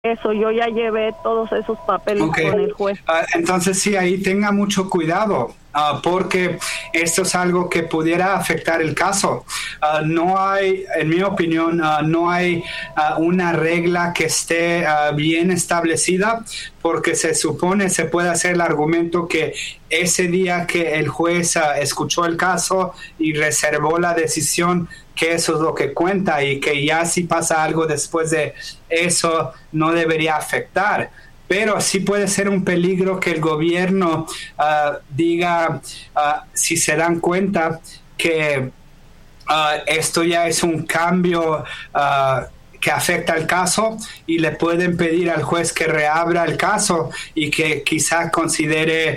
eso, yo ya llevé todos esos papeles con el juez. Entonces sí, ahí tenga mucho cuidado, porque esto es algo que pudiera afectar el caso. No hay, en mi opinión, no hay una regla que esté bien establecida, porque se supone, se puede hacer el argumento que ese día que el juez escuchó el caso y reservó la decisión, que eso es lo que cuenta, y que ya si pasa algo después de eso no debería afectar. Pero sí puede ser un peligro que el gobierno diga, si se dan cuenta que esto ya es un cambio que afecta el caso, y le pueden pedir al juez que reabra el caso y que quizá considere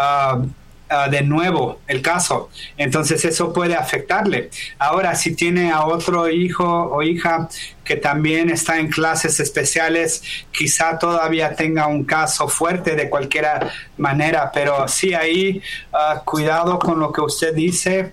de nuevo el caso. Entonces eso puede afectarle. Ahora, si tiene a otro hijo o hija que también está en clases especiales, quizá todavía tenga un caso fuerte de cualquier manera, pero sí, ahí cuidado con lo que usted dice,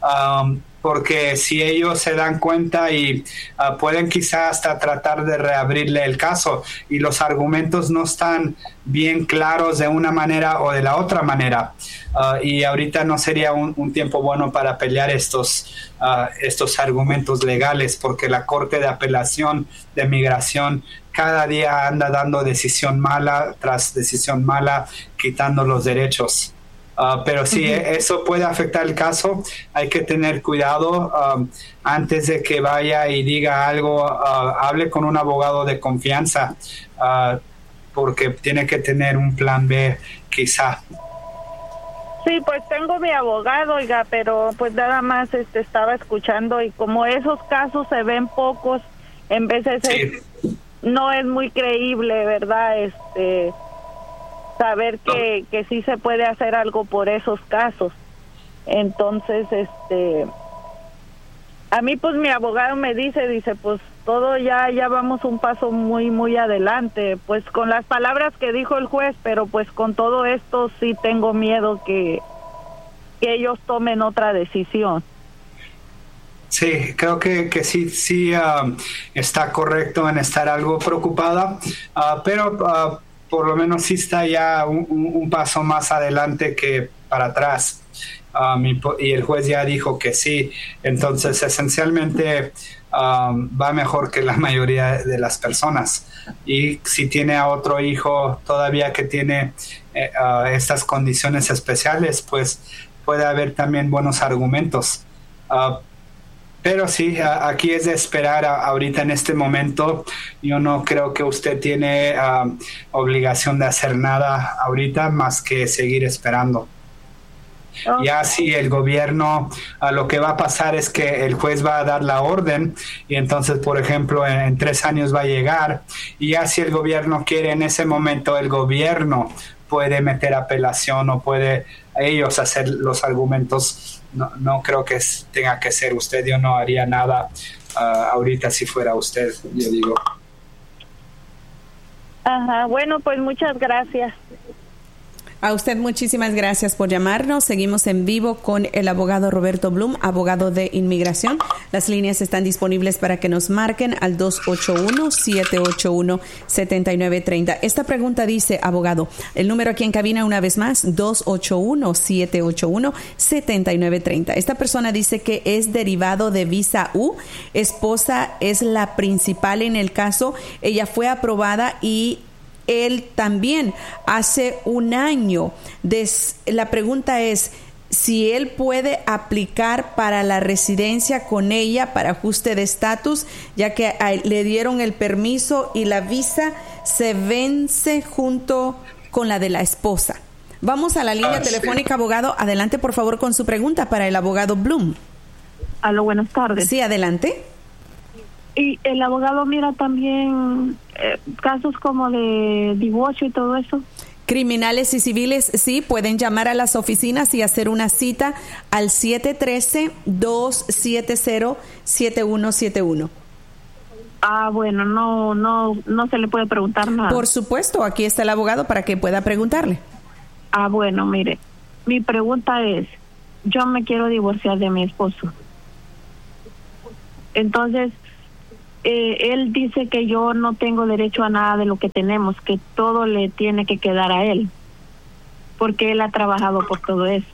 porque si ellos se dan cuenta y pueden quizá hasta tratar de reabrirle el caso, y los argumentos no están bien claros de una manera o de la otra manera, y ahorita no sería un tiempo bueno para pelear estos argumentos legales, porque la Corte de Apelación de Migración cada día anda dando decisión mala tras decisión mala, quitando los derechos. Pero sí, eso puede afectar el caso. Hay que tener cuidado. Antes de que vaya y diga algo, hable con un abogado de confianza, porque tiene que tener un plan B quizá. Sí, pues tengo mi abogado, oiga, pero pues nada más estaba escuchando, y como esos casos se ven pocos, en veces sí. No es muy creíble, ¿verdad? Saber que sí se puede hacer algo por esos casos. Entonces, a mí pues mi abogado me dice pues todo ya vamos un paso muy adelante, pues con las palabras que dijo el juez, pero pues con todo esto sí tengo miedo que ellos tomen otra decisión. Sí, creo que sí está correcto en estar algo preocupada, pero por lo menos sí está ya un paso más adelante que para atrás. Y el juez ya dijo que sí, entonces esencialmente va mejor que la mayoría de las personas. Y si tiene a otro hijo todavía que tiene estas condiciones especiales, pues puede haber también buenos argumentos. Pero sí, aquí es de esperar ahorita en este momento. Yo no creo que usted tiene obligación de hacer nada ahorita más que seguir esperando. Okay. Ya si el gobierno, lo que va a pasar es que el juez va a dar la orden, y entonces, por ejemplo, en 3 años va a llegar, y ya si el gobierno quiere, en ese momento el gobierno puede meter apelación o puede ellos hacer los argumentos. No creo que tenga que ser usted. Yo no haría nada ahorita si fuera usted, yo digo. Ajá, bueno, pues muchas gracias. A usted muchísimas gracias por llamarnos. Seguimos en vivo con el abogado Roberto Blum, abogado de inmigración. Las líneas están disponibles para que nos marquen al 281-781-7930. Esta pregunta dice, abogado, el número aquí en cabina una vez más, 281-781-7930. Esta persona dice que es derivado de visa U. Esposa es la principal en el caso. Ella fue aprobada y él también hace un año. La pregunta es si él puede aplicar para la residencia con ella para ajuste de estatus, ya que le dieron el permiso y la visa se vence junto con la de la esposa. Vamos a la línea telefónica, abogado. Adelante, por favor, con su pregunta para el abogado Blum. Aló, buenas tardes. Sí, adelante. Y el abogado mira también casos como de divorcio y todo eso. Criminales y civiles, sí, pueden llamar a las oficinas y hacer una cita al 713-270-7171. Bueno, no se le puede preguntar nada. Por supuesto, aquí está el abogado para que pueda preguntarle. Bueno, mire, mi pregunta es, yo me quiero divorciar de mi esposo. Entonces, él dice que yo no tengo derecho a nada de lo que tenemos, que todo le tiene que quedar a él, porque él ha trabajado por todo eso.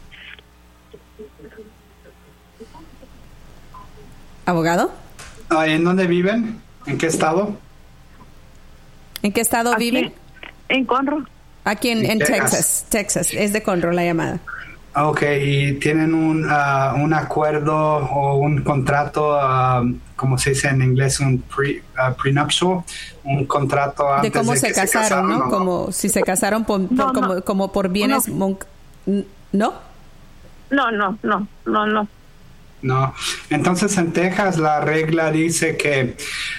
¿Abogado? ¿En dónde viven? ¿En qué estado? ¿En qué estado Aquí, viven? En Conroe. Aquí en Texas. Es de Conroe la llamada. Ok, ¿y tienen un acuerdo o un contrato, como se dice en inglés, un prenuptial, un contrato antes de cómo de se que casaron, ¿no? ¿no? Como si se casaron como por bienes, ¿no? No. Entonces en Texas la regla dice que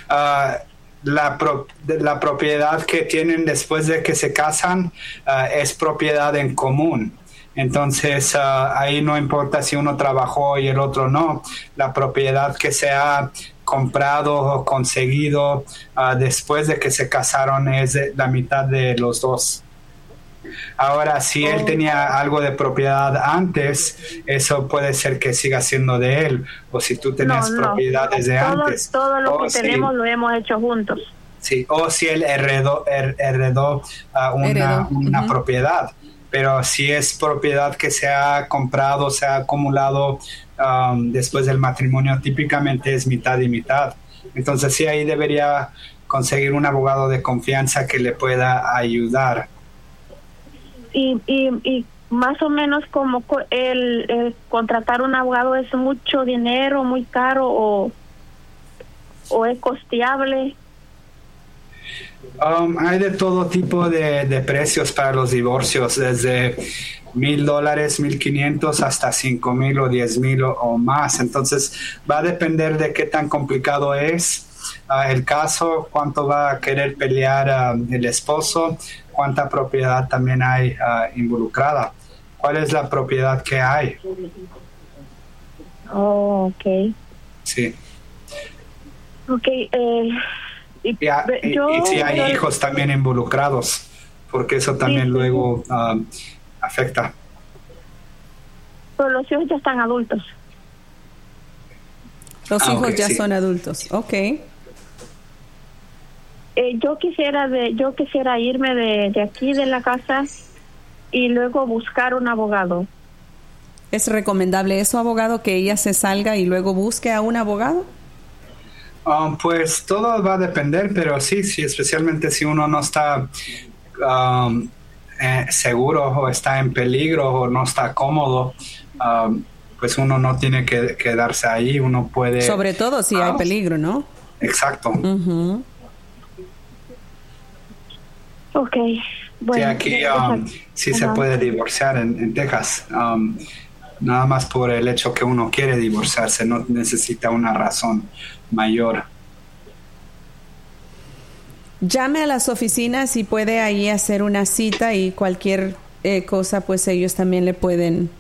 la propiedad que tienen después de que se casan es propiedad en común. Entonces ahí no importa si uno trabajó y el otro no. La propiedad que se ha comprado o conseguido después de que se casaron es la mitad de los dos. Ahora, si él tenía algo de propiedad antes, eso puede ser que siga siendo de él, o si tú tenías propiedades de antes. Todo lo que tenemos lo hemos hecho juntos. Sí, o si él heredó una propiedad. Pero si es propiedad que se ha comprado, se ha acumulado después del matrimonio, típicamente es mitad y mitad. Entonces sí, ahí debería conseguir un abogado de confianza que le pueda ayudar. Y más o menos como el contratar un abogado es mucho dinero, muy caro o es costeable. Hay de todo tipo de precios para los divorcios, desde $1,000, 1,500 hasta 5,000 o 10,000 o más. Entonces va a depender de qué tan complicado es el caso, cuánto va a querer pelear el esposo, cuánta propiedad también hay involucrada. ¿Cuál es la propiedad que hay? Oh, okay. Sí. Okay. Y si hay hijos también involucrados, porque eso también luego afecta. Pero los hijos ya están adultos. Los hijos ya son adultos. Okay. Yo quisiera irme de aquí de la casa y luego buscar un abogado. ¿Es recomendable eso, abogado, que ella se salga y luego busque a un abogado? Pues todo va a depender, pero sí, especialmente si uno no está seguro o está en peligro o no está cómodo, pues uno no tiene que quedarse ahí, uno puede... Sobre todo si hay peligro, ¿no? Exacto. Uh-huh. Ok, bueno. Sí, aquí sí se puede divorciar en Texas, nada más por el hecho que uno quiere divorciarse, no necesita una razón mayor. Llame a las oficinas y puede ahí hacer una cita y cualquier cosa, pues ellos también le pueden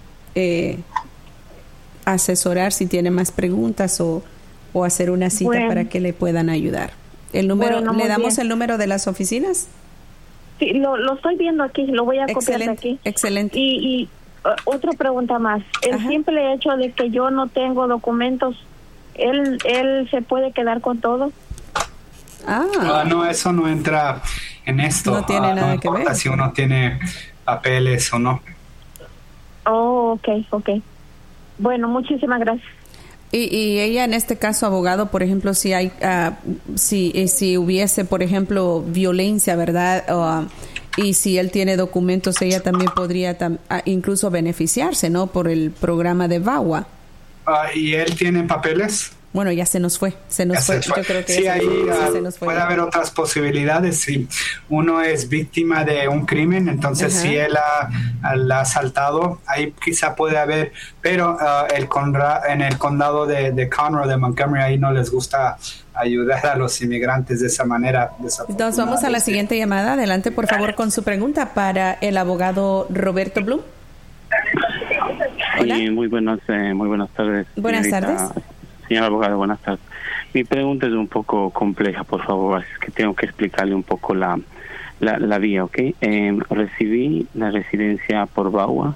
asesorar si tiene más preguntas o hacer una cita para que le puedan ayudar. El número, ¿le damos el número de las oficinas? Sí, lo estoy viendo aquí, lo voy a copiar de aquí. Excelente. Y otra pregunta más. El simple hecho de que yo no tengo documentos, ¿él se puede quedar con todo? No, eso no entra en esto. No tiene nada que ver. Si uno tiene papeles o no. Oh, ok. Bueno, muchísimas gracias. Y ella en este caso, abogado, por ejemplo, si hay si hubiese, por ejemplo, violencia, ¿verdad? Y si él tiene documentos, ella también podría incluso beneficiarse, ¿no? Por el programa de VAWA. ¿Y él tiene papeles? Bueno, ya se nos fue. Yo creo que sí, ahí se nos fue. Puede haber otras posibilidades. Si uno es víctima de un crimen, entonces si él la ha asaltado, ahí quizá puede haber, pero en el condado de Conroe, de Montgomery, ahí no les gusta ayudar a los inmigrantes de esa manera. Entonces vamos a la siguiente llamada. Adelante, por favor, con su pregunta para el abogado Roberto Blum. Hola. Sí, muy buenas tardes. Buenas tardes. Señor abogado, buenas tardes. Mi pregunta es un poco compleja, por favor, es que tengo que explicarle un poco la vía, ¿ok? Recibí la residencia por VAWA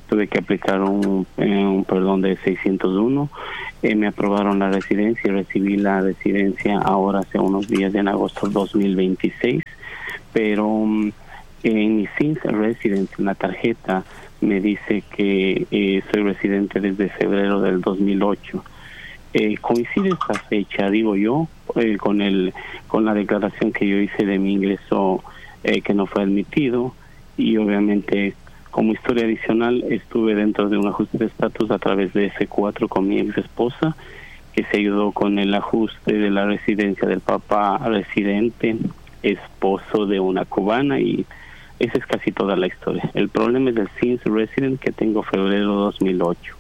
tuve que aplicar un perdón de 601. Me aprobaron la residencia y recibí la residencia ahora hace unos días, en agosto 2026. Pero en mi SINS Resident, en la tarjeta, me dice que soy residente desde febrero del 2008. Coincide esta fecha, digo yo, con la declaración que yo hice de mi ingreso que no fue admitido, y obviamente como historia adicional estuve dentro de un ajuste de estatus a través de F4 con mi ex esposa, que se ayudó con el ajuste de la residencia del papá residente, esposo de una cubana, y esa es casi toda la historia. El problema es del SINS Resident que tengo febrero 2008.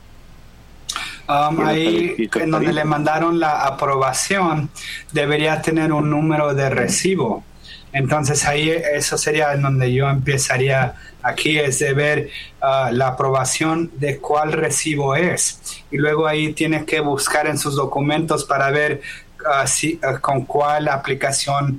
Ahí en donde le mandaron la aprobación debería tener un número de recibo. Entonces ahí eso sería en donde yo empezaría aquí, es de ver la aprobación de cuál recibo es, y luego ahí tiene que buscar en sus documentos para ver con cuál aplicación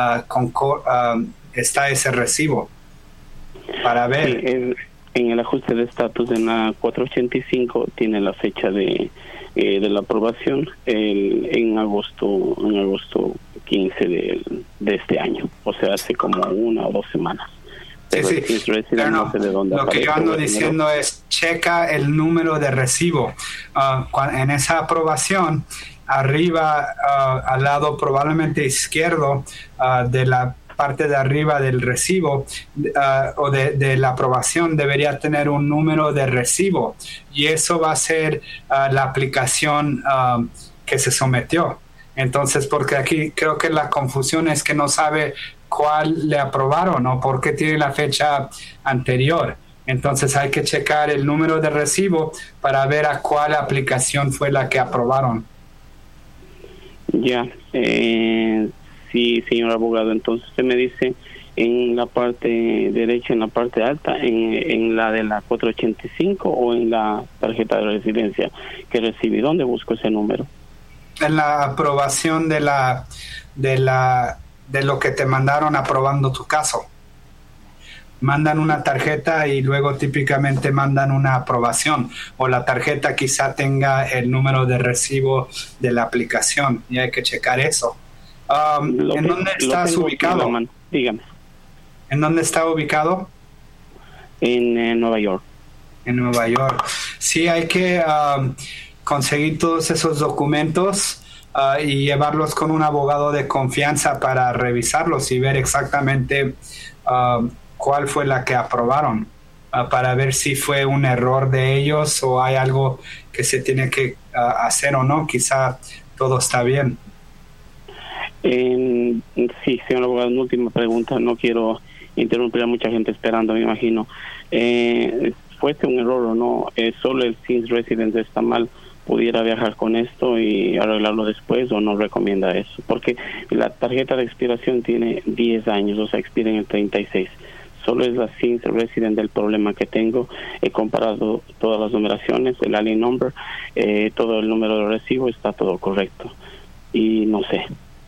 está ese recibo, para ver. Sí, en el ajuste de estatus en la 485 tiene la fecha de la aprobación en agosto 15 de este año, o sea, hace como 1 o 2 semanas. Pero sí. Pero no, lo que yo ando diciendo es, checa el número de recibo. En esa aprobación, arriba, al lado probablemente izquierdo de la parte de arriba del recibo o de la aprobación, debería tener un número de recibo, y eso va a ser la aplicación que se sometió. Entonces, porque aquí creo que la confusión es que no sabe cuál le aprobaron o por qué tiene la fecha anterior. Entonces hay que checar el número de recibo para ver a cuál aplicación fue la que aprobaron. Ya, sí, señor abogado. Entonces usted me dice en la parte derecha, en la parte alta, en la de la 485 o en la tarjeta de residencia que recibí. ¿Dónde busco ese número? En la aprobación de lo que te mandaron aprobando tu caso. Mandan una tarjeta y luego típicamente mandan una aprobación, o la tarjeta quizá tenga el número de recibo de la aplicación, y hay que checar eso. ¿En dónde estás ubicado? Dígame. ¿En dónde está ubicado? En Nueva York. En Nueva York. Sí, hay que conseguir todos esos documentos y llevarlos con un abogado de confianza para revisarlos y ver exactamente cuál fue la que aprobaron, para ver si fue un error de ellos o hay algo que se tiene que hacer o no. Quizá todo está bien. Sí, señor abogado, una última pregunta. No quiero interrumpir a mucha gente esperando, me imagino. Fuese un error o no, solo el SINS Resident está mal, ¿pudiera viajar con esto y arreglarlo después, o no recomienda eso? Porque la tarjeta de expiración tiene 10 años, o sea, expira en el 36. Solo es la SINS Resident del problema que tengo. He comparado todas las numeraciones, el alien number, todo el número de recibo, está todo correcto. Y no sé.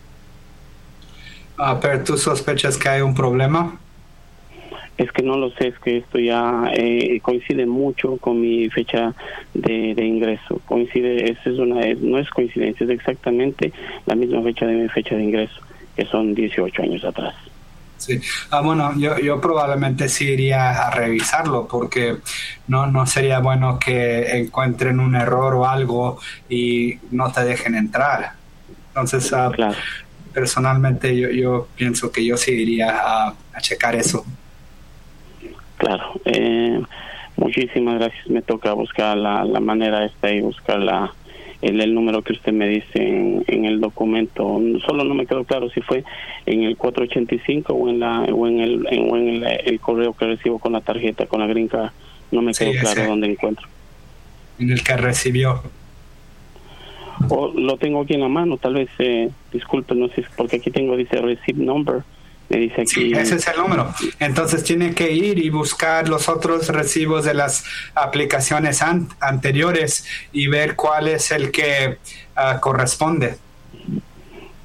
¿Pero tú sospechas que hay un problema? Es que no lo sé, es que esto ya coincide mucho con mi fecha de ingreso. Coincide, no es coincidencia, es exactamente la misma fecha de mi fecha de ingreso, que son 18 años atrás. Sí. Bueno, yo probablemente sí iría a revisarlo, porque no sería bueno que encuentren un error o algo y no te dejen entrar. Entonces, claro. Personalmente yo pienso que yo sí iría a checar eso. Claro. Muchísimas gracias. Me toca buscar la manera esta y buscar el número que usted me dice en el documento. Solo no me quedó claro si fue en el 485 o en el correo que recibo con la tarjeta, con la green card. No me quedó claro dónde encuentro. En el que recibió. O lo tengo aquí en la mano, tal vez, disculpe, no sé, porque aquí dice receipt number. Me dice aquí. Sí, ese es el número. Entonces tiene que ir y buscar los otros recibos de las aplicaciones anteriores y ver cuál es el que corresponde.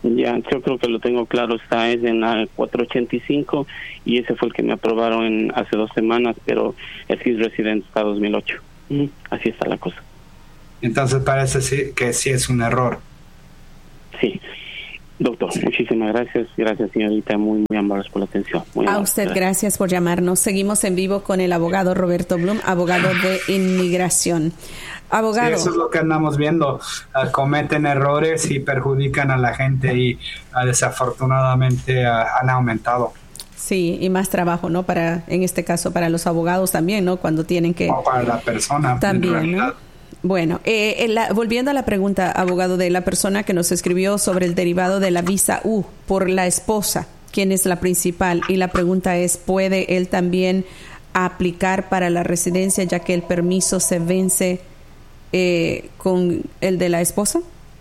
Ya, yo creo que lo tengo claro, está es en la 485 y ese fue el que me aprobaron hace 2 semanas, pero es que es residente hasta 2008. Así está la cosa. Entonces parece que sí es un error. Sí. Doctor, muchísimas gracias. Gracias, señorita. Muy amables por la atención. A usted, gracias por llamarnos. Seguimos en vivo con el abogado Roberto Blum, abogado de inmigración. Abogado. Sí, eso es lo que andamos viendo. Cometen errores y perjudican a la gente y desafortunadamente han aumentado. Sí, y más trabajo, ¿no? En este caso, para los abogados también, ¿no? Cuando tienen que... O para la persona. También, ¿no? Bueno, volviendo a la pregunta, abogado, de la persona que nos escribió sobre el derivado de la visa U por la esposa, quien es la principal, y la pregunta es, ¿puede él también aplicar para la residencia ya que el permiso se vence con el de la esposa?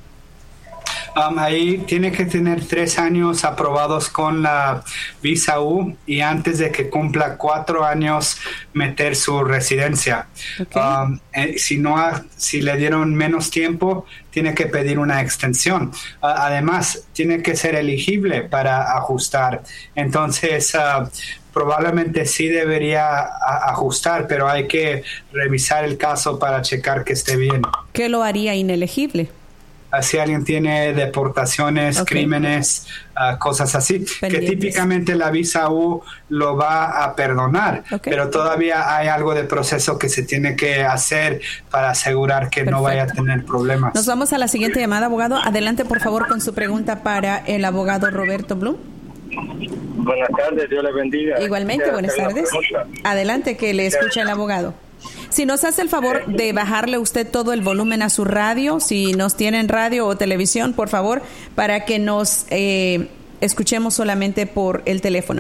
Ahí tiene que tener 3 años aprobados con la visa U y antes de que cumpla 4 años meter su residencia. Okay. Si le dieron menos tiempo, tiene que pedir una extensión. Además, tiene que ser elegible para ajustar. Entonces, probablemente sí debería ajustar, pero hay que revisar el caso para checar que esté bien. ¿Qué lo haría inelegible? Si alguien tiene deportaciones, crímenes, cosas así, que típicamente la visa U lo va a perdonar, pero todavía hay algo de proceso que se tiene que hacer para asegurar que no vaya a tener problemas. Nos vamos a la siguiente llamada, abogado. Adelante, por favor, con su pregunta para el abogado Roberto Blum. Buenas tardes, Dios le bendiga. Igualmente, buenas tardes. Adelante, que le escucha el abogado. Si nos hace el favor de bajarle usted todo el volumen a su radio, si nos tienen radio o televisión, por favor, para que nos escuchemos solamente por el teléfono.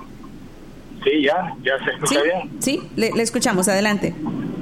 Sí, ya se escucha bien. Sí, le escuchamos, adelante.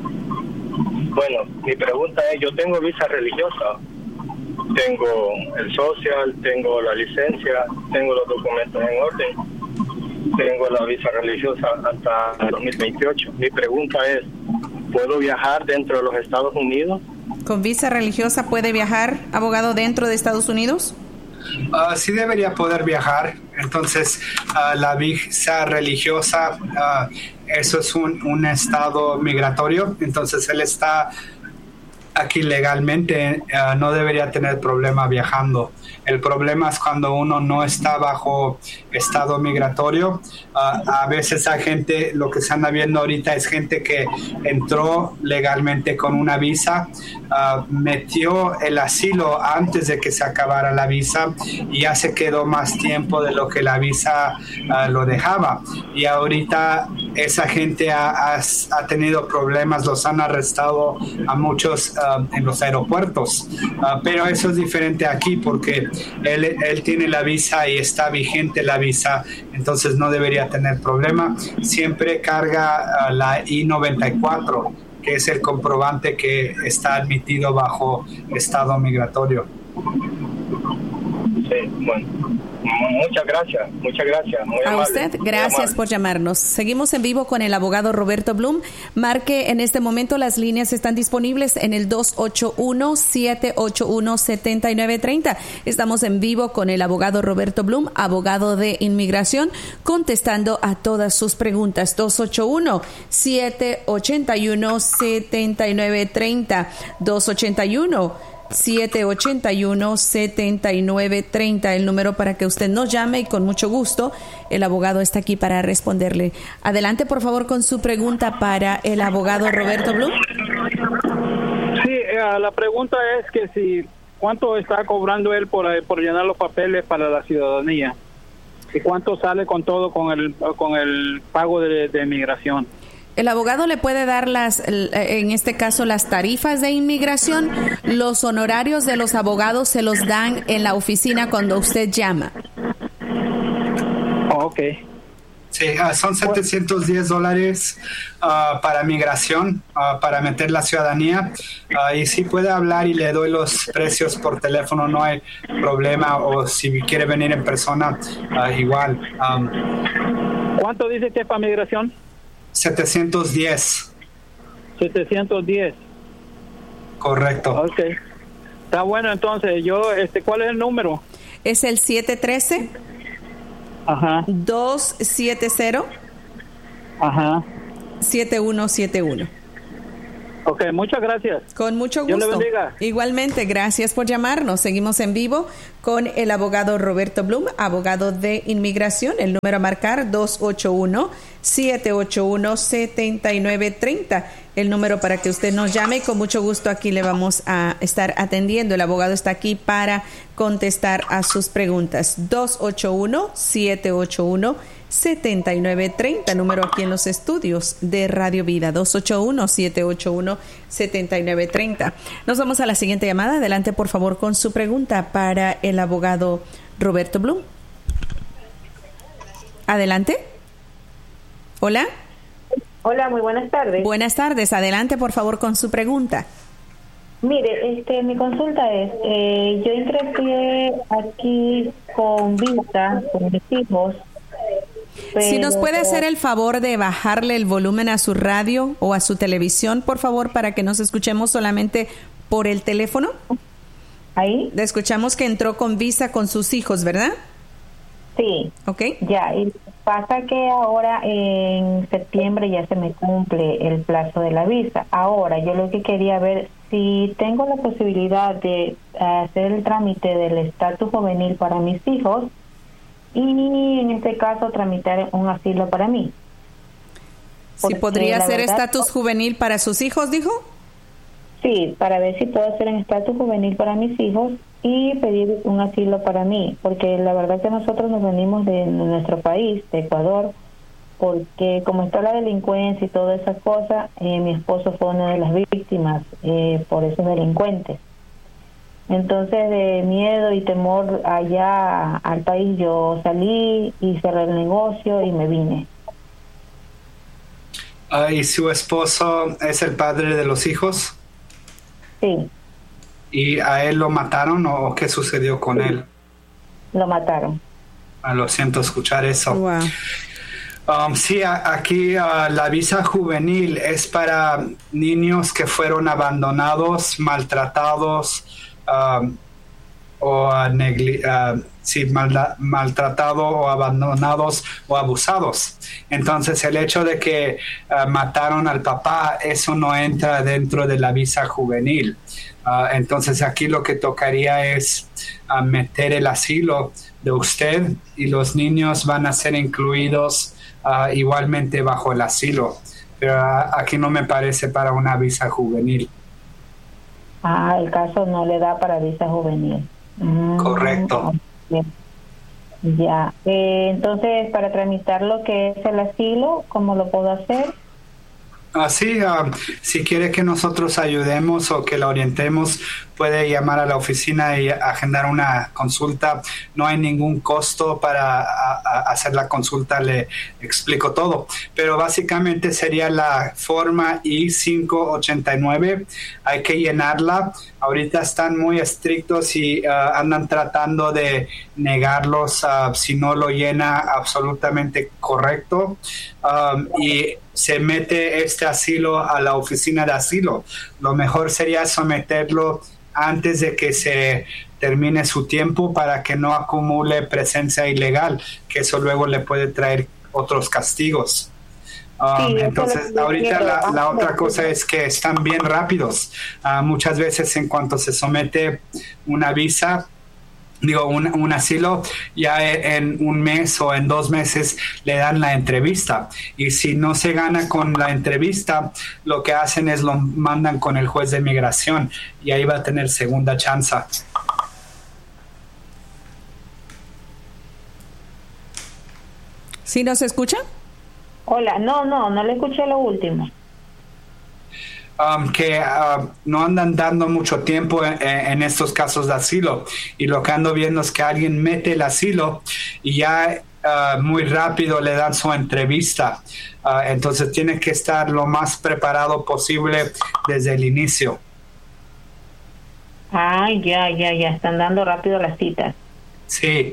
Bueno, mi pregunta es, yo tengo visa religiosa, tengo el social, tengo la licencia, tengo los documentos en orden, tengo la visa religiosa hasta el 2028. Mi pregunta es, ¿puedo viajar dentro de los Estados Unidos? ¿Con visa religiosa puede viajar, abogado, dentro de Estados Unidos? Sí debería poder viajar. Entonces, la visa religiosa, eso es un estado migratorio. Entonces, él está aquí legalmente, no debería tener problema viajando. El problema es cuando uno no está bajo estado migratorio. A veces hay gente, lo que se anda viendo ahorita es gente que entró legalmente con una visa, metió el asilo antes de que se acabara la visa y ya se quedó más tiempo de lo que la visa lo dejaba. Y ahorita esa gente ha tenido problemas, los han arrestado a muchos en los aeropuertos. Pero eso es diferente aquí porque él tiene la visa y está vigente la visa, entonces no debería tener problema. Siempre carga la I-94, que es el comprobante que está admitido bajo estado migratorio. Sí, bueno. Muchas gracias. Muy a amable, usted, gracias por llamarnos. Seguimos en vivo con el abogado Roberto Blum. Marque en este momento, las líneas están disponibles en el 281-781-7930. Estamos en vivo con el abogado Roberto Blum, abogado de inmigración, contestando a todas sus preguntas. 281-781-7930. 281-781-7930, el número para que usted nos llame y con mucho gusto el abogado está aquí para responderle. Adelante, por favor, con su pregunta para el abogado Roberto Blum. Sí, la pregunta es que cuánto está cobrando él por llenar los papeles para la ciudadanía y cuánto sale con todo con el pago de inmigración. El abogado le puede dar en este caso, las tarifas de inmigración. Los honorarios de los abogados se los dan en la oficina cuando usted llama. Ok. Sí, son $710 para migración, para meter la ciudadanía. Y si puede hablar y le doy los precios por teléfono, no hay problema. O si quiere venir en persona, igual. ¿Cuánto dice que es para migración? 710. 710. Correcto. Ok. Está bueno, entonces, ¿cuál es el número? es el 713 Ajá. 270 Ajá. 7171. Ok, muchas gracias. Con mucho Dios gusto. le bendiga. Igualmente, gracias por llamarnos. Seguimos en vivo con el abogado Roberto Blum, abogado de inmigración. El número a marcar 281-781-7930. El número para que usted nos llame y con mucho gusto aquí le vamos a estar atendiendo. El abogado está aquí para contestar a sus preguntas. 281-781-7930, número aquí en los estudios de Radio Vida, 281-781-7930. Nos vamos a la siguiente llamada. Adelante, por favor, con su pregunta para el abogado Roberto Blum. Adelante. Hola. Hola, muy buenas tardes. Buenas tardes. Adelante, por favor, con su pregunta. Mire, mi consulta es, yo ingresé aquí con visa, con mis hijos. Si nos puede hacer el favor de bajarle el volumen a su radio o a su televisión, por favor, para que nos escuchemos solamente por el teléfono. ¿Ahí? Le escuchamos que entró con visa con sus hijos, ¿verdad? Sí. Ok. Ya, y pasa que ahora en septiembre ya se me cumple el plazo de la visa. Ahora, yo lo que quería ver, si tengo la posibilidad de hacer el trámite del estatus juvenil para mis hijos y en este caso tramitar un asilo para mí. Si podría hacer estatus juvenil para sus hijos, dijo. Sí, para ver si puedo hacer un estatus juvenil para mis hijos y pedir un asilo para mí, porque la verdad que nosotros nos venimos de nuestro país, de Ecuador, porque como está la delincuencia y todas esas cosas, mi esposo fue una de las víctimas por esos delincuentes. Entonces, de miedo y temor allá al país, yo salí y cerré el negocio y me vine. ¿Y su esposo es el padre de los hijos? Sí. ¿Y a él lo mataron o qué sucedió con él? Lo mataron. Lo siento escuchar eso. Wow. Sí, aquí la visa juvenil es para niños que fueron abandonados, maltratados maltratados o abandonados o abusados. Entonces el hecho de que mataron al papá, eso no entra dentro de la visa juvenil. Entonces aquí lo que tocaría es meter el asilo de usted y los niños van a ser incluidos igualmente bajo el asilo. Pero aquí no me parece para una visa juvenil. El caso no le da para visa juvenil. Correcto. Ya. Entonces, para tramitar lo que es el asilo, ¿cómo lo puedo hacer? Sí, si quiere que nosotros ayudemos o que la orientemos, puede llamar a la oficina y agendar una consulta. No hay ningún costo para hacer la consulta, le explico todo. Pero básicamente sería la forma I-589, hay que llenarla. Ahorita están muy estrictos y andan tratando de negarlos si no lo llena absolutamente correcto. Y se mete este asilo a la oficina de asilo. Lo mejor sería someterlo antes de que se termine su tiempo para que no acumule presencia ilegal, que eso luego le puede traer otros castigos. Entonces, ahorita la otra cosa es que están bien rápidos. Muchas veces en cuanto se somete una visa, un asilo, ya en un mes o en 2 meses le dan la entrevista, y si no se gana con la entrevista, lo que hacen es lo mandan con el juez de migración y ahí va a tener segunda chance. ¿Sí nos escucha? Hola, no le escuché lo último. Que no andan dando mucho tiempo en estos casos de asilo, y lo que ando viendo es que alguien mete el asilo y ya muy rápido le dan su entrevista. Entonces tiene que estar lo más preparado posible desde el inicio. Ya están dando rápido las citas. Sí.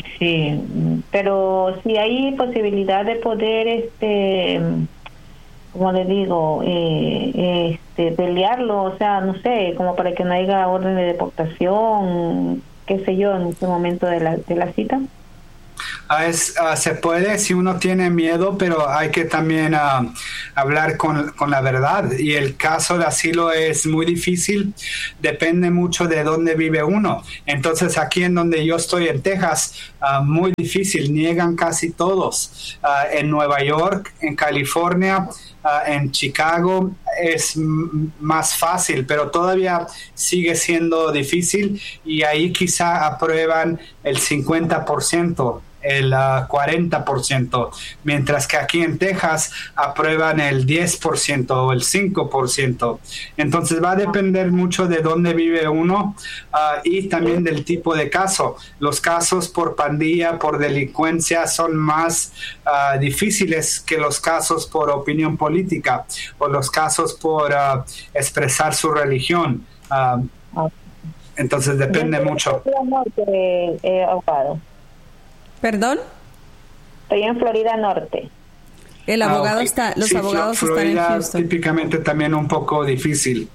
Sí, pero si hay posibilidad de poder como le digo, pelearlo, o sea, no sé, como para que no haya orden de deportación, qué sé yo, en ese momento de la cita. Se puede si uno tiene miedo, pero hay que también hablar con la verdad. Y el caso de asilo es muy difícil, depende mucho de dónde vive uno. Entonces aquí en donde yo estoy en Texas, muy difícil, niegan casi todos. En Nueva York, en California, en Chicago es más fácil, pero todavía sigue siendo difícil y ahí quizá aprueban el 50%. El 40%, mientras que aquí en Texas aprueban el 10% o el 5%. Entonces va a depender mucho de dónde vive uno y también del tipo de caso. Los casos por pandilla, por delincuencia son más difíciles que los casos por opinión política o los casos por expresar su religión. Entonces depende mucho. ¿Perdón? Estoy en Florida Norte. El abogado está, los abogados Florida están en Houston. Típicamente también un poco difícil.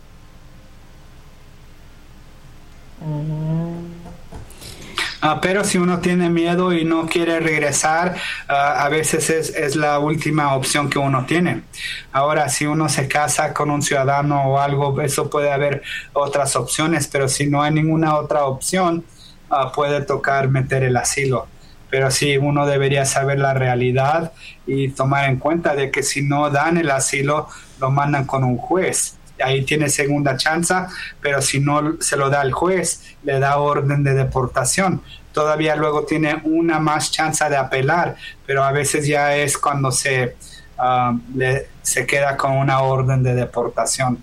Pero si uno tiene miedo y no quiere regresar, a veces es la última opción que uno tiene. Ahora, si uno se casa con un ciudadano o algo, eso puede haber otras opciones, pero si no hay ninguna otra opción, puede tocar meter el asilo. Pero sí, uno debería saber la realidad y tomar en cuenta de que si no dan el asilo, lo mandan con un juez. Ahí tiene segunda chance, pero si no se lo da el juez, le da orden de deportación. Todavía luego tiene una más chance de apelar, pero a veces ya es cuando se queda con una orden de deportación.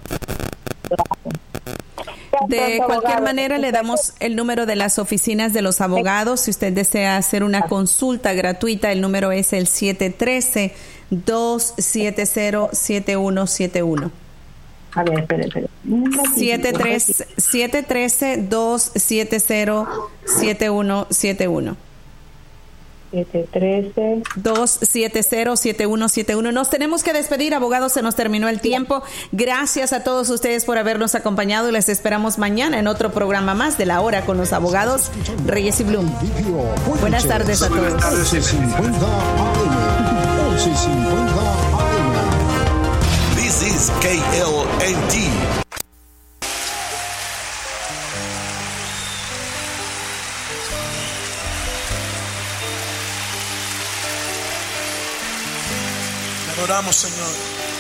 De cualquier manera, le damos el número de las oficinas de los abogados. Si usted desea hacer una consulta gratuita, el número es el 713-270-7171. A ver, espere. 713-270-7171. 270-7171. Nos tenemos que despedir, abogados, se nos terminó el tiempo. Gracias a todos ustedes por habernos acompañado y les esperamos mañana en otro programa más de La Hora con los abogados Reyes y Bloom. Buenas tardes a todos. 1150 AM. This is KLNT. Oramos, Señor.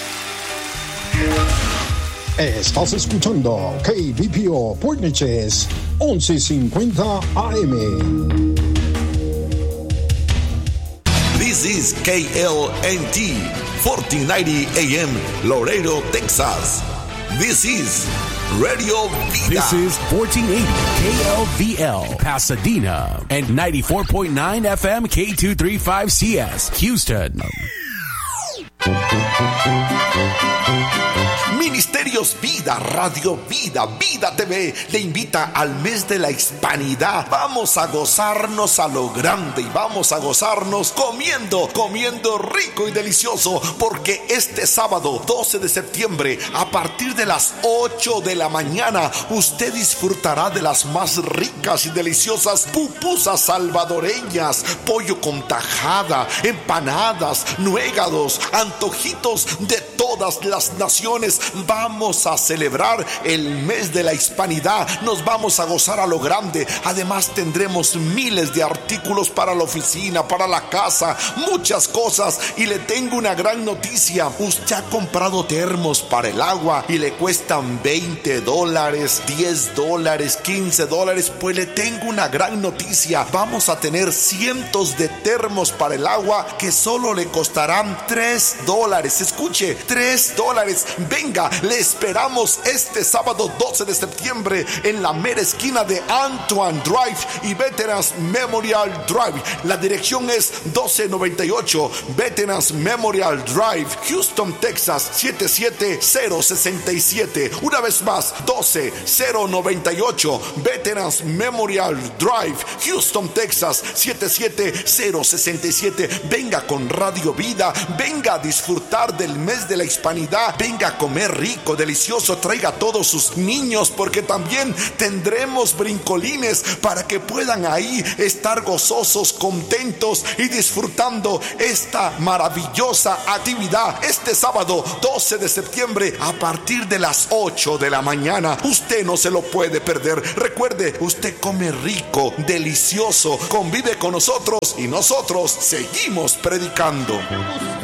Estás escuchando KBPO Port Neches 1150 AM. This is KLNT 1490 AM, Laredo, Texas. This is Radio Vida. This is 1480 KLVL, Pasadena, and 94.9 FM K235CS, Houston. Ministerios Vida, Radio Vida, Vida TV le invita al mes de la hispanidad. Vamos a gozarnos a lo grande y vamos a gozarnos comiendo rico y delicioso, porque este sábado 12 de septiembre a partir de las 8 de la mañana usted disfrutará de las más ricas y deliciosas pupusas salvadoreñas, pollo con tajada, empanadas, nuegados, antojitos de todas las naciones. Vamos a celebrar el mes de la hispanidad, nos vamos a gozar a lo grande. Además tendremos miles de artículos para la oficina, para la casa, muchas cosas. Y le tengo una gran noticia: usted ha comprado termos para el agua y le cuestan $20, $10, $15. Pues le tengo una gran noticia: vamos a tener cientos de termos para el agua que solo le costarán $3. Escuche, $3. Venga, le esperamos este sábado 12 de septiembre en la mera esquina de Antoine Drive y Veterans Memorial Drive. La dirección es 1298 Veterans Memorial Drive, Houston, Texas 77067. Una vez más, 12098 Veterans Memorial Drive, Houston, Texas 77067. Venga con Radio Vida, venga a disfrutar del mes de la hispanidad. Venga a comer rico, delicioso, traiga a todos sus niños, porque también tendremos brincolines para que puedan ahí estar gozosos, contentos y disfrutando esta maravillosa actividad este sábado 12 de septiembre a partir de las 8 de la mañana. Usted no se lo puede perder. Recuerde, usted come rico, delicioso, convive con nosotros y nosotros seguimos predicando.